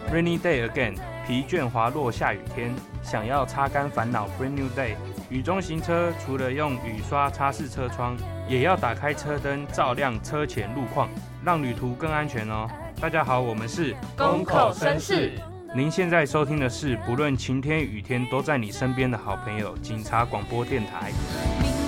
Rainy day again， 疲倦滑落下雨天，想要擦干烦恼 Brand new day。雨中行车，除了用雨刷擦拭车窗，也要打开车灯照亮车前路况，让旅途更安全哦。大家好，我们是公口绅士。 您现在收听的是不论晴天雨天都在你身边的好朋友警察广播电台。